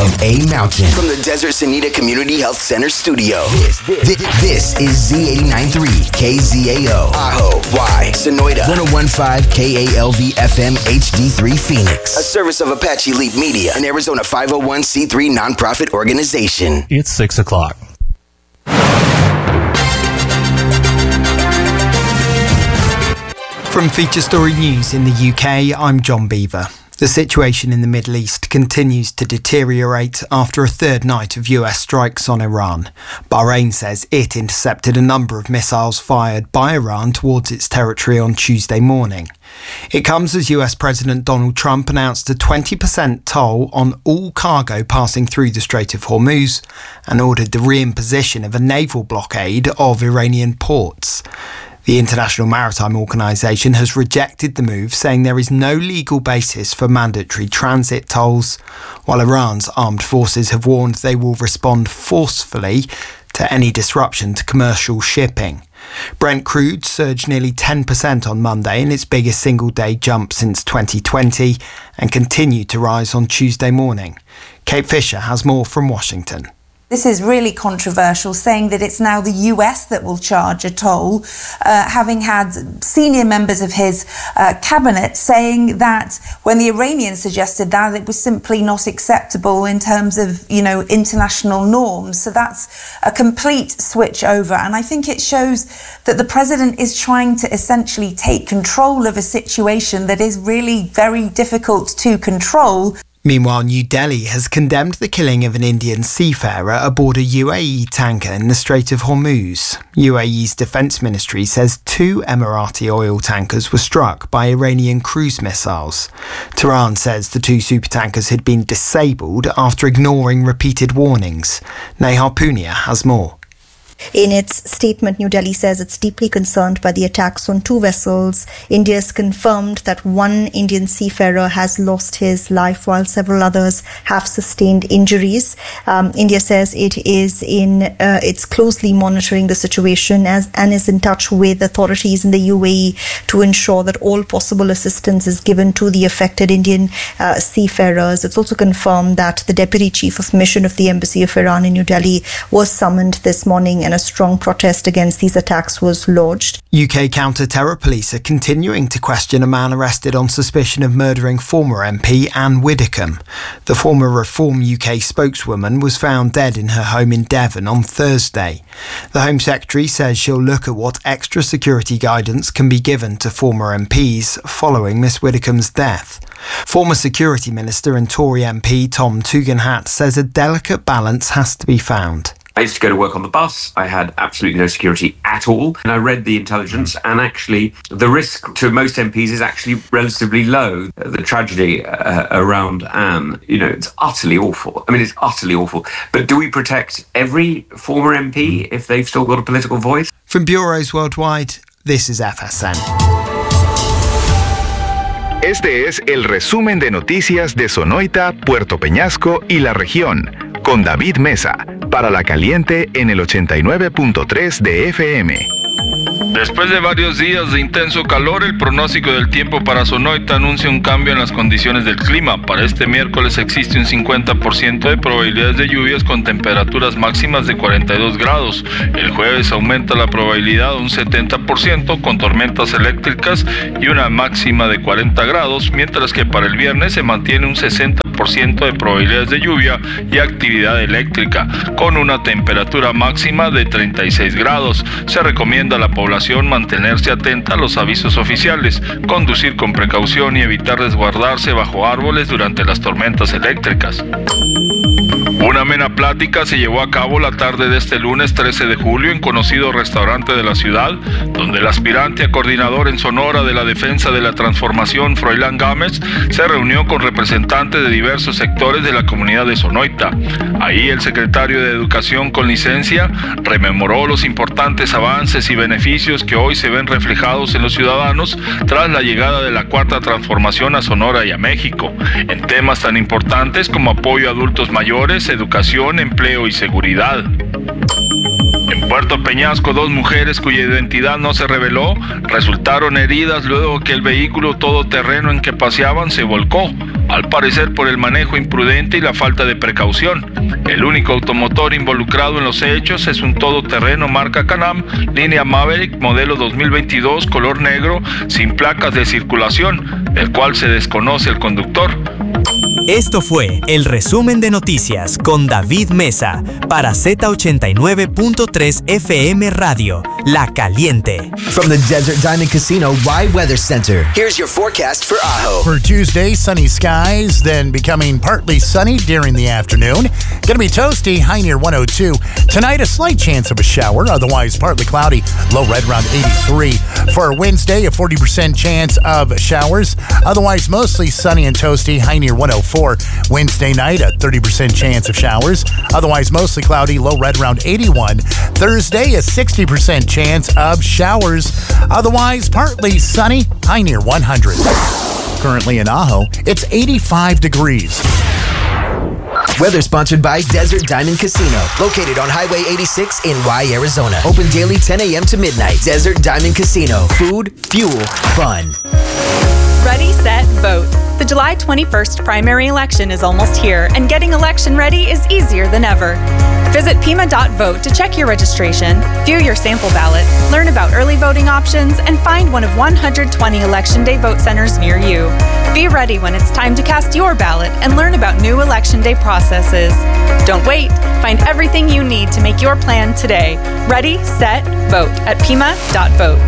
and A Mountain. From the Desert Sanita Community Health Center studio, this is Z89.3 KZAO. Ajo, Y, Sonoita. 101.5 KALV FM HD3 Phoenix. A service of Apache Leap Media, an Arizona 501c3 nonprofit organization. It's 6 o'clock. From Feature Story News in the UK, I'm John Beaver. The situation in the Middle East continues to deteriorate after a third night of US strikes on Iran. Bahrain says it intercepted a number of missiles fired by Iran towards its territory on Tuesday morning. It comes as US President Donald Trump announced a 20% toll on all cargo passing through the Strait of Hormuz and ordered the reimposition of a naval blockade of Iranian ports. The International Maritime Organization has rejected the move, saying there is no legal basis for mandatory transit tolls, while Iran's armed forces have warned they will respond forcefully to any disruption to commercial shipping. Brent crude surged nearly 10% on Monday in its biggest single-day jump since 2020 and continued to rise on Tuesday morning. Kate Fisher has more from Washington. This is really controversial, saying that it's now the US that will charge a toll, having had senior members of his cabinet saying that when the Iranians suggested that, it was simply not acceptable in terms of, international norms. So that's a complete switch over. And I think it shows that the president is trying to essentially take control of a situation that is really very difficult to control. Meanwhile, New Delhi has condemned the killing of an Indian seafarer aboard a UAE tanker in the Strait of Hormuz. UAE's defence ministry says 2 Emirati oil tankers were struck by Iranian cruise missiles. Tehran says the 2 supertankers had been disabled after ignoring repeated warnings. Nehar Punia has more. In its statement, New Delhi says it's deeply concerned by the attacks on 2 vessels. India has confirmed that 1 Indian seafarer has lost his life while several others have sustained injuries. India says it's closely monitoring the situation and is in touch with authorities in the UAE to ensure that all possible assistance is given to the affected Indian seafarers. It's also confirmed that the Deputy Chief of Mission of the Embassy of Iran in New Delhi was summoned this morning, and a strong protest against these attacks was lodged. UK counter-terror police are continuing to question a man arrested on suspicion of murdering former MP Anne Widdecombe. The former Reform UK spokeswoman was found dead in her home in Devon on Thursday. The Home Secretary says she'll look at what extra security guidance can be given to former MPs following Miss Widdecombe's death. Former Security Minister and Tory MP Tom Tugendhat says a delicate balance has to be found. I used to go to work on the bus. I had absolutely no security at all. And I read the intelligence, and actually the risk to most MPs is actually relatively low. The tragedy around Anne, it's utterly awful. I mean, it's utterly awful. But do we protect every former MP if they've still got a political voice? From bureaus worldwide, this is FSN. Este es el resumen de noticias de Sonoita, Puerto Peñasco y la región, con David Mesa, para La Caliente en el 89.3 de FM. Después de varios días de intenso calor, el pronóstico del tiempo para Sonoita anuncia un cambio en las condiciones del clima. Para este miércoles existe un 50% de probabilidades de lluvias con temperaturas máximas de 42 grados. El jueves aumenta la probabilidad a un 70% con tormentas eléctricas y una máxima de 40 grados, mientras que para el viernes se mantiene un 60% de probabilidades de lluvia y actividad eléctrica, con una temperatura máxima de 36 grados. Se recomienda a la población mantenerse atenta a los avisos oficiales, conducir con precaución y evitar resguardarse bajo árboles durante las tormentas eléctricas. Una amena plática se llevó a cabo la tarde de este lunes 13 de julio en conocido restaurante de la ciudad, donde el aspirante a coordinador en Sonora de la Defensa de la Transformación, Froilán Gámez, se reunió con representantes de diversos sectores de la comunidad de Sonoita. Ahí el secretario de Educación con licencia rememoró los importantes avances y beneficios que hoy se ven reflejados en los ciudadanos tras la llegada de la Cuarta Transformación a Sonora y a México, en temas tan importantes como apoyo a adultos mayores, educación, empleo y seguridad. En Puerto Peñasco, 2 mujeres cuya identidad no se reveló resultaron heridas luego que el vehículo todoterreno en que paseaban se volcó. al parecer por el manejo imprudente y la falta de precaución. El único automotor involucrado en los hechos es un todoterreno marca Can-Am, línea Maverick, modelo 2022, color negro, sin placas de circulación, del cual se desconoce el conductor. Esto fue el resumen de noticias con David Mesa para Z89.3 FM Radio, La Caliente. From the Desert Diamond Casino Wide Weather Center, here's your forecast for Ajo. For Tuesday, sunny skies, then becoming partly sunny during the afternoon. Gonna be toasty, high near 102. Tonight, a slight chance of a shower, otherwise partly cloudy, low right around 83. For Wednesday, a 40% chance of showers, otherwise mostly sunny and toasty, high near 104. Wednesday night, a 30% chance of showers, otherwise mostly cloudy, low right around 81. Thursday, a 60% chance of showers, otherwise partly sunny, high near 100. Currently in Ajo, it's 85 degrees. Weather sponsored by Desert Diamond Casino, located on Highway 86 in Y, Arizona. Open daily 10 a.m. to midnight. Desert Diamond Casino. Food, fuel, fun. Ready, set, vote. The July 21st primary election is almost here, and getting election ready is easier than ever. Visit pima.vote to check your registration, view your sample ballot, learn about early voting options, and find one of 120 Election Day vote centers near you. Be ready when it's time to cast your ballot and learn about new Election Day processes. Don't wait. Find everything you need to make your plan today. Ready, set, vote at pima.vote.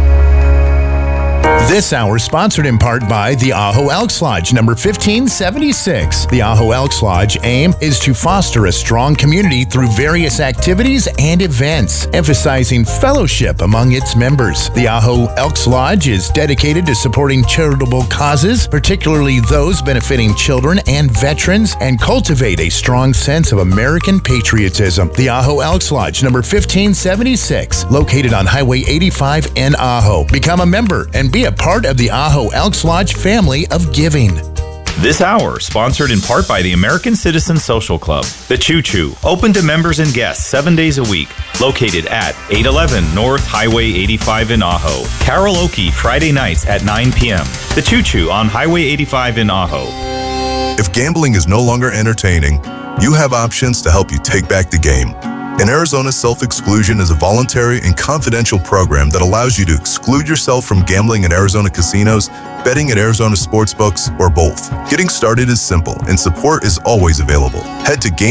This hour is sponsored in part by the Ajo Elks Lodge, number 1576. The Ajo Elks Lodge aim is to foster a strong community through various activities and events, emphasizing fellowship among its members. The Ajo Elks Lodge is dedicated to supporting charitable causes, particularly those benefiting children and veterans, and cultivate a strong sense of American patriotism. The Ajo Elks Lodge, number 1576, located on Highway 85 in Ajo. Become a member and be a part of the Ajo Elks Lodge family of giving. This hour, sponsored in part by the American Citizen Social Club. The Choo Choo, open to members and guests 7 days a week. Located at 811 North Highway 85 in Ajo. Karaoke Friday nights at 9 p.m. The Choo Choo on Highway 85 in Ajo. If gambling is no longer entertaining, you have options to help you take back the game. In Arizona, self-exclusion is a voluntary and confidential program that allows you to exclude yourself from gambling in Arizona casinos, betting at Arizona sportsbooks, or both. Getting started is simple, and support is always available. Head to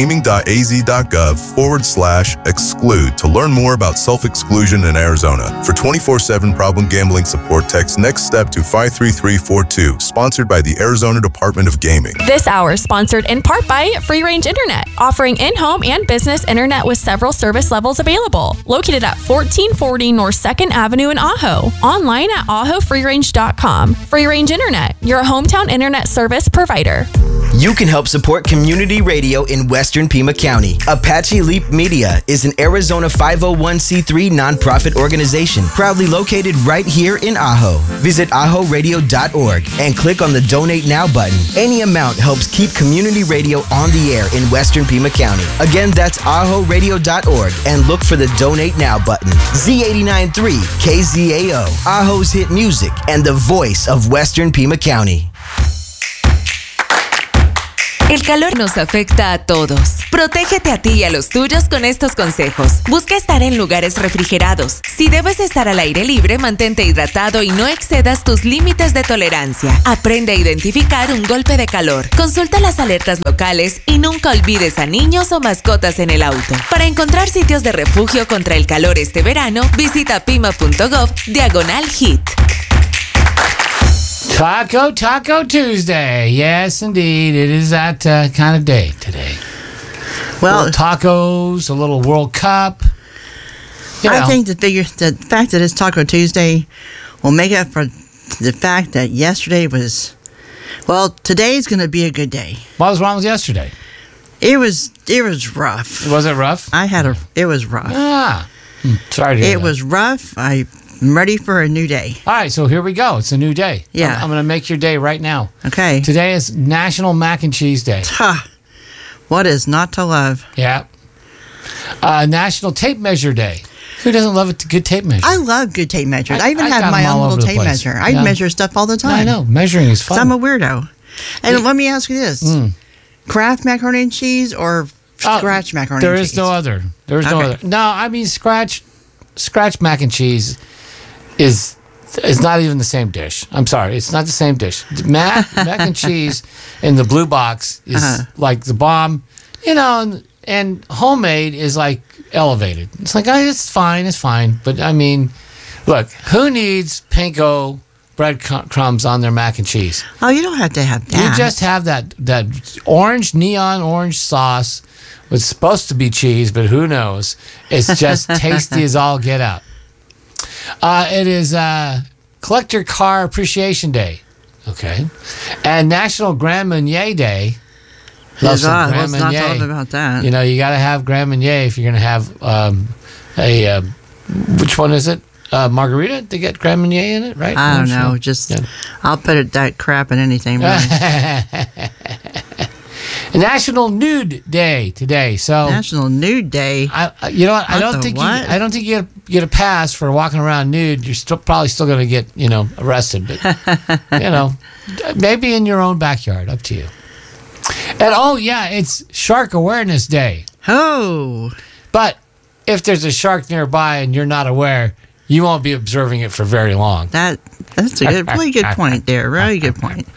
gaming.az.gov/exclude to learn more about self-exclusion in Arizona. For 24/7 problem gambling support, text Next Step to 53342, sponsored by the Arizona Department of Gaming. This hour is sponsored in part by Free Range Internet, offering in-home and business internet with several service levels available. Located at 1440 North 2nd Avenue in Ajo. Online at ajofreerange.com. Free Range Internet, your hometown internet service provider. You can help support community radio in Western Pima County. Apache Leap Media is an Arizona 501c3 nonprofit organization proudly located right here in Ajo. Visit ajoradio.org and click on the Donate Now button. Any amount helps keep community radio on the air in Western Pima County. Again, that's ajoradio.org and look for the Donate Now button. Z89.3 KZAO, Ajo's hit music and the voice of Western Pima County. El calor nos afecta a todos. Protégete a ti y a los tuyos con estos consejos. Busca estar en lugares refrigerados. Si debes estar al aire libre, mantente hidratado y no excedas tus límites de tolerancia. Aprende a identificar un golpe de calor. Consulta las alertas locales y nunca olvides a niños o mascotas en el auto. Para encontrar sitios de refugio contra el calor este verano, visita pima.gov/HEAT. Taco Tuesday. Yes, indeed. It is that kind of day today. Well, a little tacos, a little World Cup. I think the fact that it's Taco Tuesday will make up for the fact that yesterday was, well, today's going to be a good day. What was wrong with yesterday? It was rough. Was it rough? It was rough. Sorry to hear that. It was rough. I'm ready for a new day. All right, so here we go. It's a new day. Yeah. I'm going to make your day right now. Okay. Today is National Mac and Cheese Day. What is not to love? Yeah. National Tape Measure Day. Who doesn't love a good tape measure? I love good tape measures. I even have my own little tape measure. I measure stuff all the time. I know. Measuring is fun. I'm a weirdo. And let me ask you this: Kraft macaroni and cheese or Scratch macaroni there and is cheese? no other. There's no other. No, I mean Scratch mac and cheese is not even the same dish. I'm sorry, it's not the same dish. Mac and cheese in the blue box is like the bomb, and homemade is like elevated. It's like it's fine. But I mean, look, who needs panko breadcrumbs on their mac and cheese? Oh, you don't have to have that. You just have that neon orange sauce. It's supposed to be cheese, but who knows? It's just tasty as all get out. It is Collector Car Appreciation Day, okay, and National Grand Marnier Day. Love some Grand Marnier. Not talking about that. You got to have Grand Marnier if you're going to have a which one is it? Margarita to get Grand Marnier in it, right? I don't know. I'll put that crap in anything. National Nude Day today. So National Nude Day. You know what? I don't think you get a pass for walking around nude. You're probably still going to get arrested, but maybe in your own backyard. Up to you. And it's Shark Awareness Day. Oh, but if there's a shark nearby and you're not aware, you won't be observing it for very long. That's a really good point there. Really good point.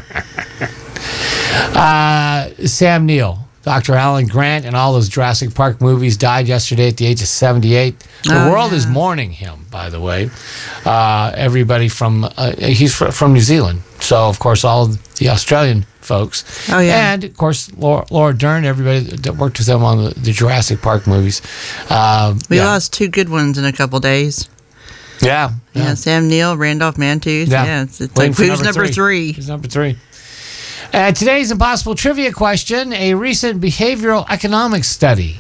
Sam Neill, Dr. Alan Grant, and all those Jurassic Park movies died yesterday at the age of 78. The world is mourning him, by the way. Everybody he's from New Zealand. So, of course, all the Australian folks. Oh, yeah. And, of course, Laura Dern, everybody that worked with them on the Jurassic Park movies. We lost two good ones in a couple days. Yeah. Sam Neill, Randolph Mantooth. Yeah, it's like who's number three? Who's number three? Today's Impossible Trivia question, a recent behavioral economics study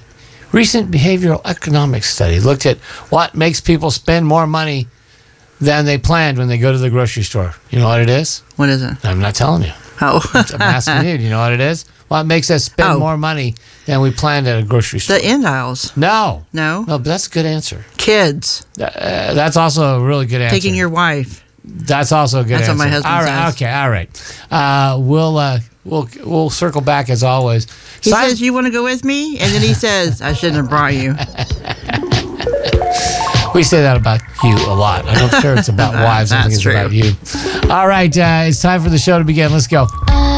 looked at what makes people spend more money than they planned when they go to the grocery store. You know what it is? What is it? I'm not telling you. Oh. I'm asking you. Do you know what it is? What makes us spend more money than we planned at a grocery store? The end aisles. No, but that's a good answer. Kids. That's also a really good answer. Taking your wife. That's also a good answer. That's what my husband says. All right. We'll circle back as always. He says, "You want to go with me?" And then he says, "I shouldn't have brought you." We say that about you a lot. I'm not sure it's about wives. I think it's about you. All right. It's time for the show to begin. Let's go.